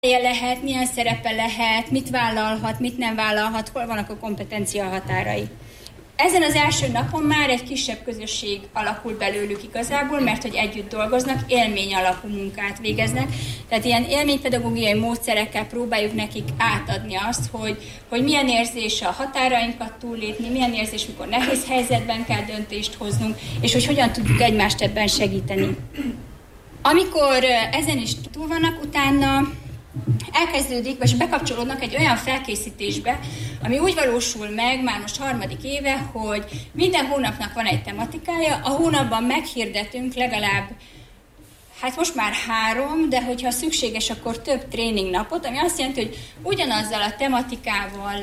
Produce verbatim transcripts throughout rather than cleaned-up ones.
lehet, milyen szerepe lehet, mit vállalhat, mit nem vállalhat, hol vannak a kompetencia határai. Ezen az első napon már egy kisebb közösség alakul belőlük igazából, mert hogy együtt dolgoznak, élmény alapú munkát végeznek. Tehát ilyen élménypedagógiai módszerekkel próbáljuk nekik átadni azt, hogy, hogy milyen érzés a határainkat túllépni, milyen érzés, mikor nehéz helyzetben kell döntést hoznunk, és hogy hogyan tudjuk egymást ebben segíteni. Amikor ezen is túl vannak, utána elkezdődik, vagy bekapcsolódnak egy olyan felkészítésbe, ami úgy valósul meg már most harmadik éve, hogy minden hónapnak van egy tematikája, a hónapban meghirdetünk legalább, hát most már három, de hogyha szükséges, akkor több tréningnapot, ami azt jelenti, hogy ugyanazzal a tematikával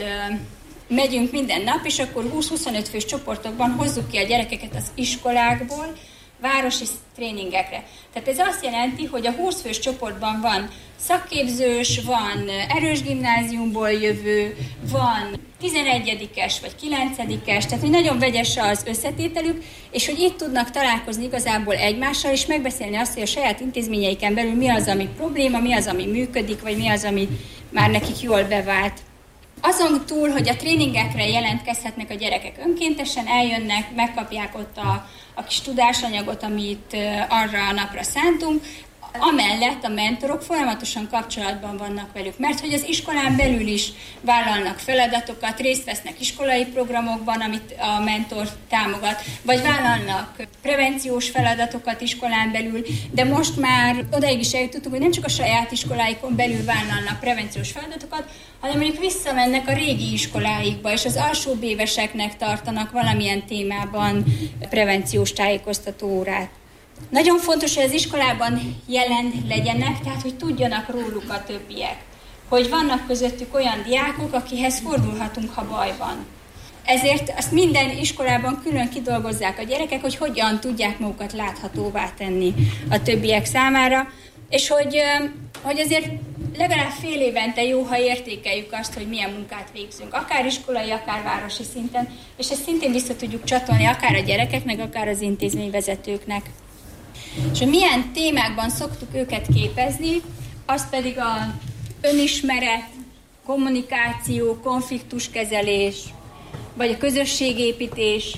megyünk minden nap, és akkor húsz-huszonöt fős csoportokban hozzuk ki a gyerekeket az iskolákból, városi tréningekre. Tehát ez azt jelenti, hogy a húsz fős csoportban van szakképzős, van erős gimnáziumból jövő, van tizenegyedikes vagy kilencedikes, tehát hogy nagyon vegyes az összetételük, és hogy itt tudnak találkozni igazából egymással, és megbeszélni azt, hogy a saját intézményeiken belül mi az, ami probléma, mi az, ami működik, vagy mi az, ami már nekik jól bevált. Azon túl, hogy a tréningekre jelentkezhetnek a gyerekek önkéntesen, eljönnek, megkapják ott a, a kis tudásanyagot, amit arra a napra szántunk, amellett a mentorok folyamatosan kapcsolatban vannak velük, mert hogy az iskolán belül is vállalnak feladatokat, részt vesznek iskolai programokban, amit a mentor támogat, vagy vállalnak prevenciós feladatokat iskolán belül, de most már odaig is eljutottunk, hogy nem csak a saját iskoláikon belül vállalnak prevenciós feladatokat, hanem mondjuk visszamennek a régi iskoláikba, és az alsóbb éveseknek tartanak valamilyen témában prevenciós tájékoztató órát. Nagyon fontos, hogy az iskolában jelen legyenek, tehát hogy tudjanak róluk a többiek. Hogy vannak közöttük olyan diákok, akihez fordulhatunk, ha baj van. Ezért azt minden iskolában külön kidolgozzák a gyerekek, hogy hogyan tudják magukat láthatóvá tenni a többiek számára, és hogy, hogy azért legalább fél évente jó, ha értékeljük azt, hogy milyen munkát végzünk, akár iskolai, akár városi szinten, és ezt szintén vissza tudjuk csatolni akár a gyerekeknek, akár az intézményvezetőknek. És hogy milyen témákban szoktuk őket képezni, az pedig a önismeret, kommunikáció, konfliktuskezelés, vagy a közösségépítés,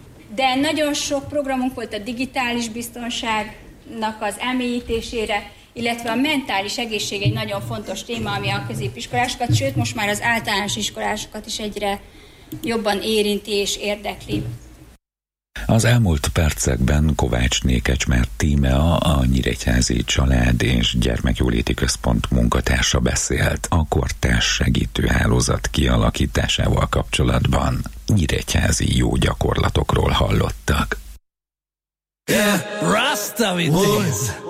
de nagyon sok programunk volt a digitális biztonságnak az elmélyítésére, illetve a mentális egészség egy nagyon fontos téma, ami a középiskolásokat, sőt most már az általános iskolásokat is egyre jobban érinti és érdekli. Az elmúlt percekben Kovácsné Kecsmer Tímea, a Nyíregyházi Család és Gyermekjóléti Központ munkatársa beszélt a kortárs segítőhálózat kialakításával kapcsolatban. Nyíregyházi jó gyakorlatokról hallottak. Yeah, Rasta with this.